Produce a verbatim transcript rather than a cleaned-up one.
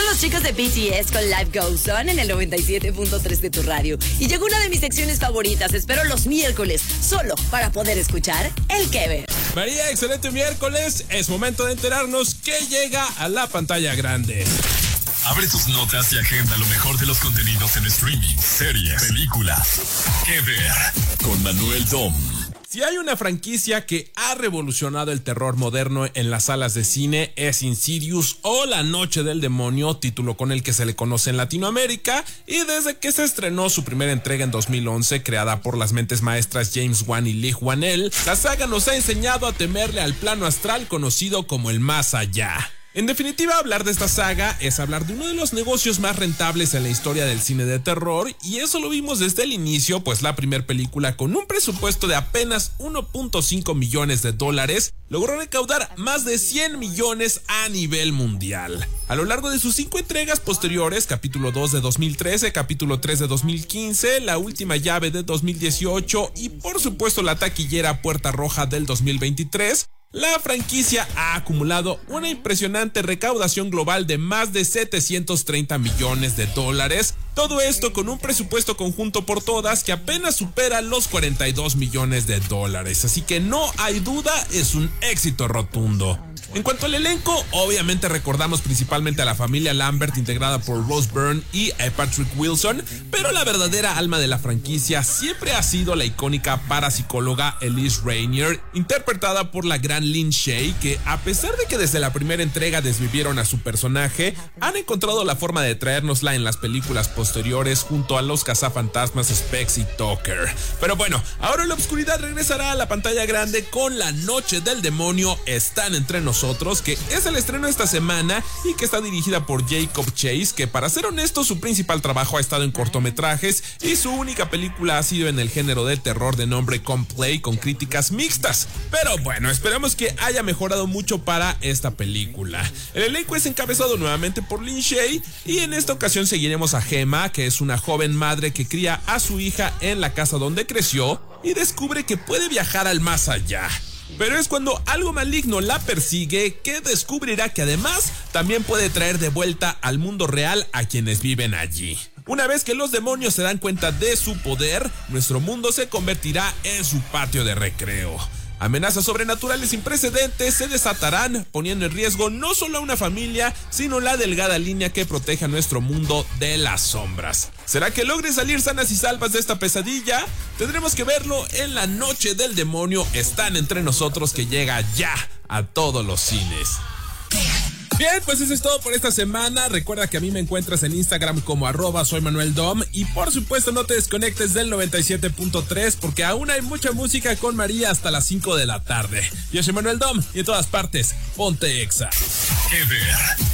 los chicos de B T S con Life Goes On en el noventa y siete punto tres de tu radio. Y llegó una de mis secciones favoritas. Espero los miércoles, solo para poder escuchar el que ver. María, excelente miércoles. Es momento de enterarnos qué llega a la pantalla grande. Abre tus notas y agenda lo mejor de los contenidos en streaming, series, películas. ¿Qué ver? Con Manuel Dom. Si hay una franquicia que ha revolucionado el terror moderno en las salas de cine, es Insidious o La Noche del Demonio, título con el que se le conoce en Latinoamérica, y desde que se estrenó su primera entrega en dos mil once, creada por las mentes maestras James Wan y Lee Whannell, la saga nos ha enseñado a temerle al plano astral conocido como el más allá. En definitiva, hablar de esta saga es hablar de uno de los negocios más rentables en la historia del cine de terror, y eso lo vimos desde el inicio, pues la primera película, con un presupuesto de apenas uno punto cinco millones de dólares, logró recaudar más de cien millones a nivel mundial. A lo largo de sus cinco entregas posteriores, capítulo dos de dos mil trece, capítulo tres de dos mil quince, La Última Llave de dos mil dieciocho y por supuesto la taquillera Puerta Roja del dos mil veintitrés, la franquicia ha acumulado una impresionante recaudación global de más de setecientos treinta millones de dólares, todo esto con un presupuesto conjunto por todas que apenas supera los cuarenta y dos millones de dólares, así que no hay duda, es un éxito rotundo. En cuanto al elenco, obviamente recordamos principalmente a la familia Lambert, integrada por Rose Byrne y Patrick Wilson, pero la verdadera alma de la franquicia siempre ha sido la icónica parapsicóloga Elise Rainier, interpretada por la gran Lin Shaye, que a pesar de que desde la primera entrega desvivieron a su personaje, han encontrado la forma de traérnosla en las películas posteriores junto a los cazafantasmas Specs y Tucker. Pero bueno, ahora la oscuridad regresará a la pantalla grande con La Noche del Demonio, Están Entre Nosotros, que es el estreno esta semana y que está dirigida por Jacob Chase, que para ser honesto su principal trabajo ha estado en cortometrajes y su única película ha sido en el género de terror de nombre Complay, con críticas mixtas. Pero bueno, esperamos que haya mejorado mucho para esta película. El elenco es encabezado nuevamente por Lin Shaye y en esta ocasión seguiremos a Gemma, que es una joven madre que cría a su hija en la casa donde creció y descubre que puede viajar al más allá. Pero es cuando algo maligno la persigue que descubrirá que además también puede traer de vuelta al mundo real a quienes viven allí. Una vez que los demonios se dan cuenta de su poder, nuestro mundo se convertirá en su patio de recreo. Amenazas sobrenaturales sin precedentes se desatarán, poniendo en riesgo no solo a una familia, sino la delgada línea que protege a nuestro mundo de las sombras. ¿Será que logre salir sanas y salvas de esta pesadilla? Tendremos que verlo en La Noche del Demonio, Están Entre Nosotros, que llega ya a todos los cines. Bien, pues eso es todo por esta semana. Recuerda que a mí me encuentras en Instagram como arroba soy Manuel Dom. Y por supuesto no te desconectes del noventa y siete punto tres, porque aún hay mucha música con María hasta las cinco de la tarde. Yo soy Manuel Dom y en todas partes, ponte Exa. ¿Qué ver?